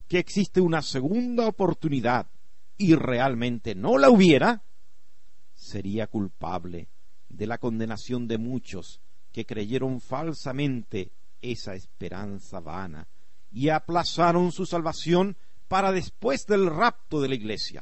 que existe una segunda oportunidad y realmente no la hubiera, sería culpable de la condenación de muchos que creyeron falsamente esa esperanza vana y aplazaron su salvación para después del rapto de la iglesia.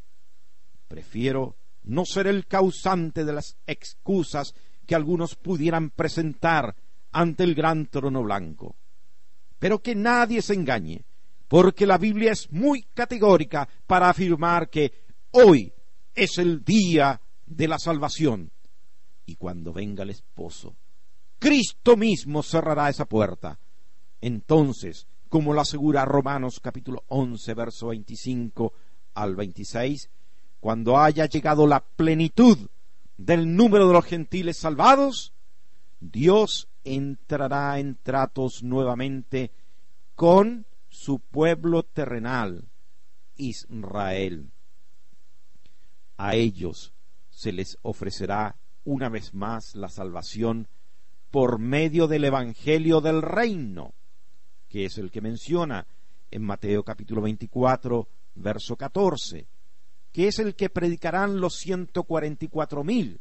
Prefiero no ser el causante de las excusas que algunos pudieran presentar ante el gran trono blanco. Pero que nadie se engañe, porque la Biblia es muy categórica para afirmar que hoy es el día de la salvación. Y cuando venga el esposo, Cristo mismo cerrará esa puerta. Entonces, como lo asegura Romanos capítulo 11, verso 25 al 26, cuando haya llegado la plenitud del número de los gentiles salvados, Dios entrará en tratos nuevamente con su pueblo terrenal, Israel. A ellos se les ofrecerá una vez más la salvación por medio del Evangelio del Reino, que es el que menciona en Mateo capítulo 24, verso 14, que es el que predicarán los 144,000,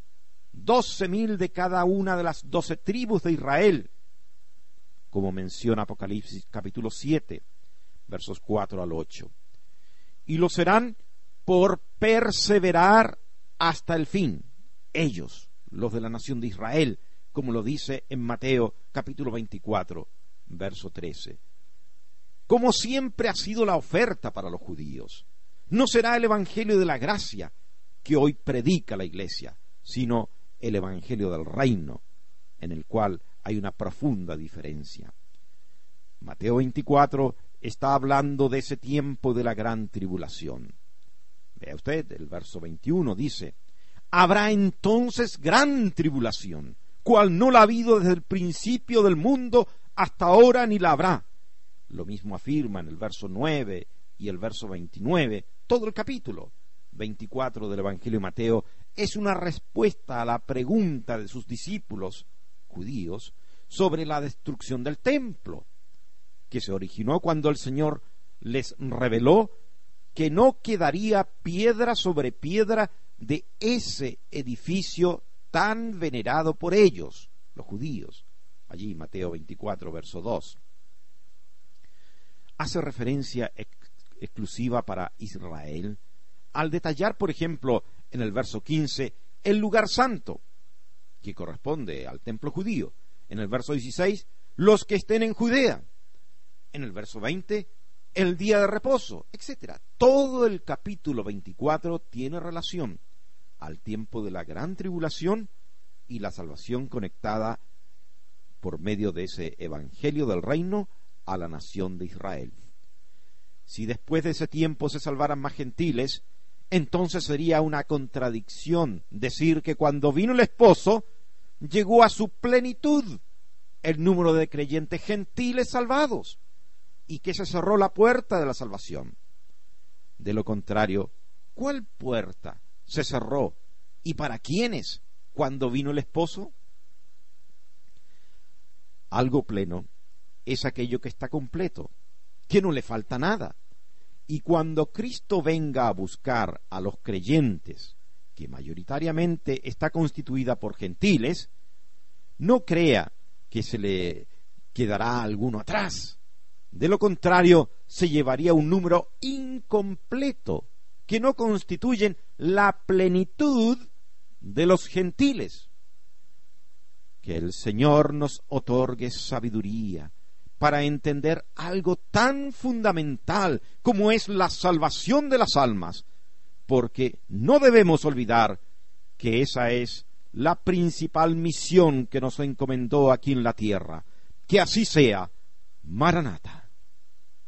12,000 de cada una de las 12 tribus de Israel, como menciona Apocalipsis capítulo 7, versos 4 al 8. Y lo serán por perseverar hasta el fin, ellos, los de la nación de Israel, como lo dice en Mateo capítulo 24, verso 13. Como siempre ha sido la oferta para los judíos, no será el evangelio de la gracia que hoy predica la iglesia, sino el evangelio del reino, en el cual hay una profunda diferencia. Mateo 24 está hablando de ese tiempo de la gran tribulación. Vea usted, el verso 21 dice: habrá entonces gran tribulación, cual no la ha habido desde el principio del mundo hasta ahora ni la habrá. Lo mismo afirma en el verso 9 y el verso 29, todo el capítulo 24 del Evangelio de Mateo es una respuesta a la pregunta de sus discípulos judíos sobre la destrucción del templo, que se originó cuando el Señor les reveló que no quedaría piedra sobre piedra de ese edificio tan venerado por ellos, los judíos. Allí Mateo 24, verso 2. Hace referencia exclusiva para Israel al detallar, por ejemplo, en el verso 15, el lugar santo, que corresponde al templo judío. En el verso 16, los que estén en Judea. En el verso 20, el día de reposo, etc. Todo el capítulo 24 tiene relación al tiempo de la gran tribulación y la salvación conectada por medio de ese evangelio del reino a la nación de Israel. Si después de ese tiempo se salvaran más gentiles, entonces sería una contradicción decir que cuando vino el esposo llegó a su plenitud el número de creyentes gentiles salvados y que se cerró la puerta de la salvación. De lo contrario, ¿cuál puerta se cerró y para quiénes cuando vino el esposo? Algo pleno es aquello que está completo, que no le falta nada. Y cuando Cristo venga a buscar a los creyentes, que mayoritariamente está constituida por gentiles, no crea que se le quedará alguno atrás. De lo contrario, se llevaría un número incompleto, que no constituyen la plenitud de los gentiles. Que el Señor nos otorgue sabiduría para entender algo tan fundamental como es la salvación de las almas, porque no debemos olvidar que esa es la principal misión que nos encomendó aquí en la tierra. Que así sea. Maranatha.